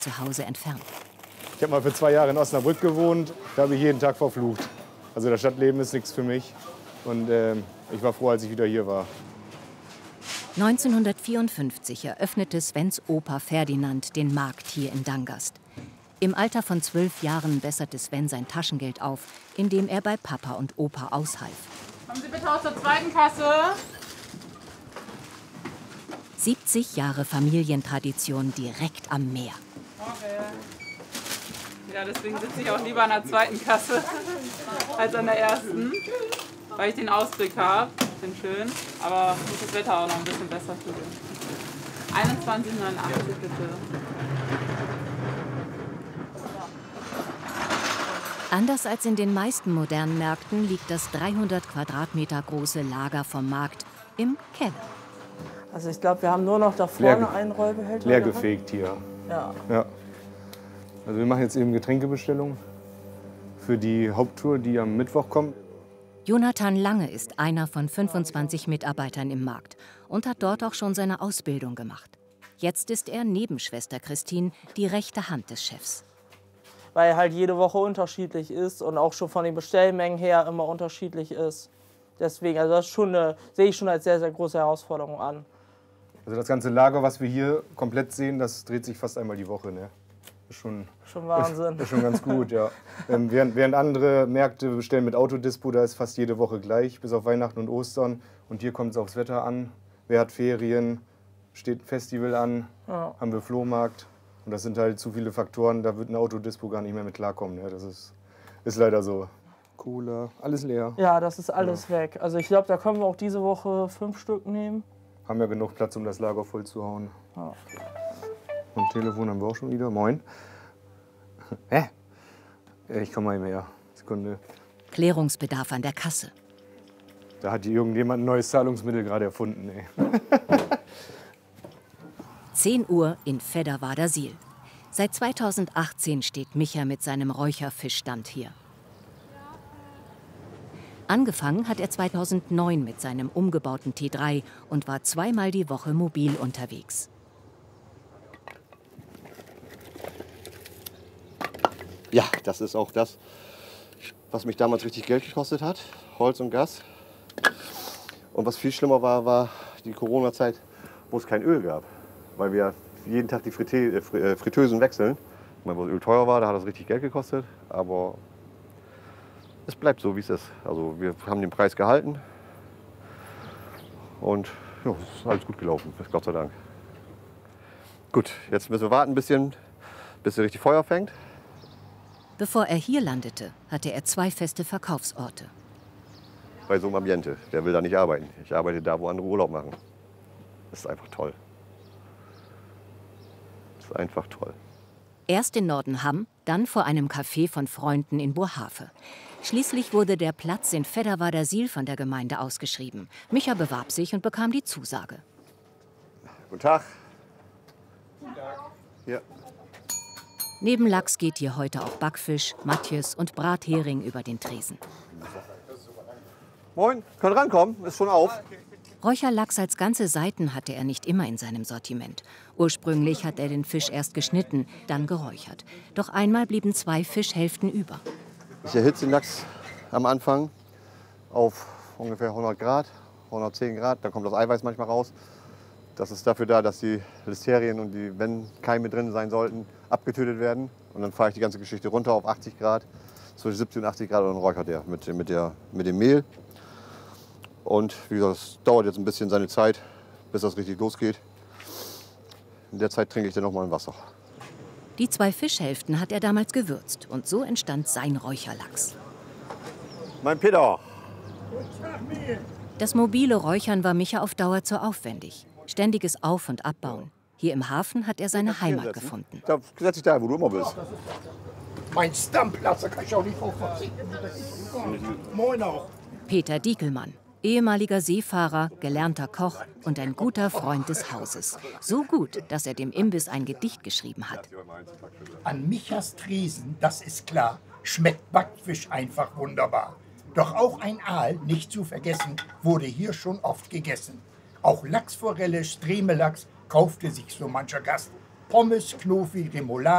zu Hause entfernt. Ich habe mal für 2 Jahre in Osnabrück gewohnt. Da habe ich jeden Tag verflucht. Also das Stadtleben ist nichts für mich. Und ich war froh, als ich wieder hier war. 1954 eröffnete Svens Opa Ferdinand den Markt hier in Dangast. Im Alter von 12 Jahren besserte Sven sein Taschengeld auf, indem er bei Papa und Opa aushalf. Kommen Sie bitte aus der zweiten Kasse. 70 Jahre Familientradition direkt am Meer. Okay. Ja, deswegen sitze ich auch lieber an der zweiten Kasse als an der ersten, weil ich den Ausblick habe. Bin schön, aber muss das Wetter auch noch ein bisschen besser für 21,89 bitte. Anders als in den meisten modernen Märkten liegt das 300 Quadratmeter große Lager vom Markt im Keller. Also ich glaube, wir haben nur noch da vorne einen Rollbehälter. Leer gefegt hier. Ja. Ja. Also wir machen jetzt eben Getränkebestellung für die Haupttour, die am Mittwoch kommt. Jonathan Lange ist einer von 25 Mitarbeitern im Markt und hat dort auch schon seine Ausbildung gemacht. Jetzt ist er neben Schwester Christine die rechte Hand des Chefs. Weil halt jede Woche unterschiedlich ist und auch schon von den Bestellmengen her immer unterschiedlich ist. Deswegen, also das ist schon sehe ich schon als sehr, sehr große Herausforderung an. Also das ganze Lager, was wir hier komplett sehen, das dreht sich fast einmal die Woche. Ne? Ist schon Wahnsinn. Ist schon ganz gut, ja. Während andere Märkte bestellen mit Autodispo, da ist fast jede Woche gleich, bis auf Weihnachten und Ostern. Und hier kommt es aufs Wetter an. Wer hat Ferien? Steht ein Festival an? Ja. Haben wir Flohmarkt? Und das sind halt zu viele Faktoren, da wird ein Autodispo gar nicht mehr mit klarkommen. Ne? Das ist leider so. Cola, alles leer. Ja, das ist alles weg. Also ich glaube, da können wir auch diese Woche 5 Stück nehmen. Haben ja genug Platz, um das Lager voll zu hauen. Ja. Und Telefon haben wir auch schon wieder. Moin. Hä? Ich komme mal her. Sekunde. Klärungsbedarf an der Kasse. Da hat irgendjemand ein neues Zahlungsmittel gerade erfunden. Ey. 10 Uhr in Fedderwader-Siel. Seit 2018 steht Micha mit seinem Räucherfischstand hier. Angefangen hat er 2009 mit seinem umgebauten T3 und war zweimal die Woche mobil unterwegs. Ja, das ist auch das, was mich damals richtig Geld gekostet hat. Holz und Gas. Und was viel schlimmer war, war die Corona-Zeit, wo es kein Öl gab. Weil wir jeden Tag die Fritteusen wechseln. Weil das Öl teuer war, da hat das richtig Geld gekostet. Aber es bleibt so, wie es ist. Also wir haben den Preis gehalten. Und ja, es ist alles gut gelaufen, Gott sei Dank. Gut, jetzt müssen wir warten ein bisschen, bis er richtig Feuer fängt. Bevor er hier landete, hatte er 2 feste Verkaufsorte. Bei so einem Ambiente, der will da nicht arbeiten. Ich arbeite da, wo andere Urlaub machen. Das ist einfach toll. Das ist einfach toll. Erst in Nordenham, dann vor einem Café von Freunden in Boerhaave. Schließlich wurde der Platz in Fedderwader-Siel von der Gemeinde ausgeschrieben. Micha bewarb sich und bekam die Zusage. Guten Tag. Guten Tag. Ja. Neben Lachs geht hier heute auch Backfisch, Matjes und Brathering über den Tresen. Moin, können rankommen, ist schon auf. Räucherlachs als ganze Seiten hatte er nicht immer in seinem Sortiment. Ursprünglich hat er den Fisch erst geschnitten, dann geräuchert. Doch einmal blieben 2 Fischhälften über. Ich erhitze den Lachs am Anfang auf ungefähr 100 Grad, 110 Grad. Da kommt das Eiweiß manchmal raus. Das ist dafür da, dass die Listerien und die, wenn Keime drin sein sollten, abgetötet werden. Und dann fahre ich die ganze Geschichte runter auf 80 Grad, zwischen 70 und 80 Grad, und dann räuchert er mit dem Mehl. Und wie gesagt, es dauert jetzt ein bisschen seine Zeit, bis das richtig losgeht. In der Zeit trinke ich dann noch mal ein Wasser. Die 2 Fischhälften hat er damals gewürzt und so entstand sein Räucherlachs. Mein Peter. Das mobile Räuchern war Micha auf Dauer zu aufwendig. Ständiges Auf- und Abbauen. Hier im Hafen hat er seine Heimat gefunden. Da setz dich da, wo du immer bist. Mein Stammplatz, da kann ich auch nicht drauf verzichten. Moin auch. Peter Diekelmann, ehemaliger Seefahrer, gelernter Koch und ein guter Freund des Hauses. So gut, dass er dem Imbiss ein Gedicht geschrieben hat. An Michas Tresen, das ist klar, schmeckt Backfisch einfach wunderbar. Doch auch ein Aal, nicht zu vergessen, wurde hier schon oft gegessen. Auch Lachsforelle, Stremelachs kaufte sich so mancher Gast. Pommes, Knofi, Remoulade.